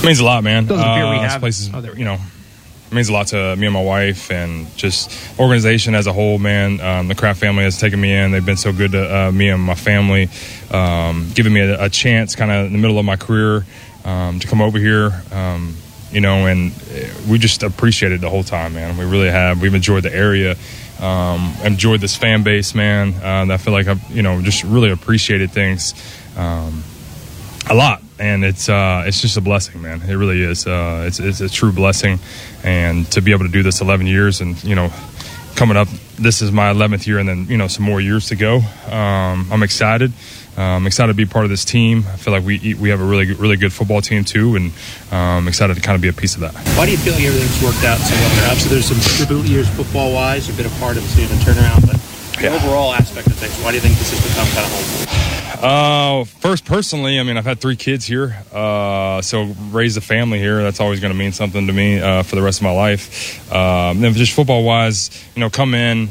Means a lot, man. Those are beer we have. This place is, means a lot to me and my wife, and just organization as a whole, man. The Kraft family has taken me in. They've been so good to me and my family, giving me a chance kind of in the middle of my career to come over here, and we just appreciate it the whole time, man. We really have. We've enjoyed the area, enjoyed this fan base, man. I feel like I've, just really appreciated things a lot. And it's just a blessing, man. It really is. It's a true blessing, and to be able to do this 11 years, and coming up, this is my 11th year, and then some more years to go. I'm excited. I'm excited to be part of this team. I feel like we have a really good football team too, and I'm excited to kind of be a piece of that. Why do you feel like everything's worked out so well there? Obviously, there's some turbulent years football-wise. You've been a part of seeing the turnaround, but the overall aspect of things, why do you think this has become kind of home? First, personally, I've had 3 kids here, so raised a family here. That's always going to mean something to me for the rest of my life. Then just football-wise, come in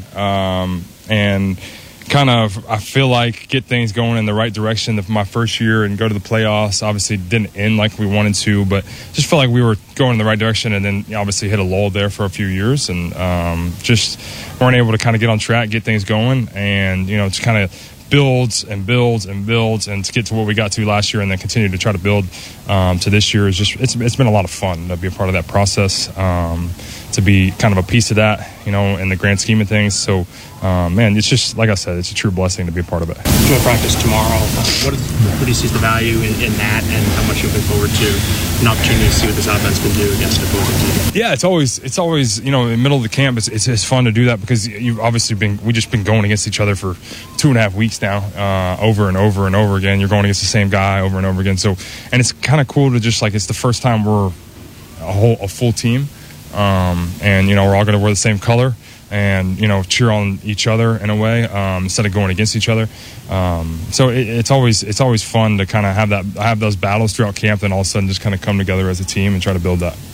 and kind of, I feel like, get things going in the right direction my first year and go to the playoffs. Obviously, didn't end like we wanted to, but just felt like we were going in the right direction, and then obviously hit a lull there for a few years, and just weren't able to kind of get on track, get things going, and just kind of builds and to get to what we got to last year, and then continue to try to build to this year. It's been a lot of fun to be a part of that process, to be kind of a piece of that, in the grand scheme of things. So, man, it's just, like I said, it's a true blessing to be a part of it. Joint practice tomorrow. What do you see the value in that, and how much you look forward to an opportunity to see what this offense can do against the opposing team? Yeah, it's always in the middle of the camp. It's fun to do that, because you've obviously we've just been going against each other for 2.5 weeks now, over and over and over again. You're going against the same guy over and over again. So, and it's kind of cool to just, like, it's the first time we're a full team, and we're all going to wear the same color, and cheer on each other in a way, instead of going against each other. So it's always fun to kind of have those battles throughout camp, and all of a sudden just kind of come together as a team and try to build that.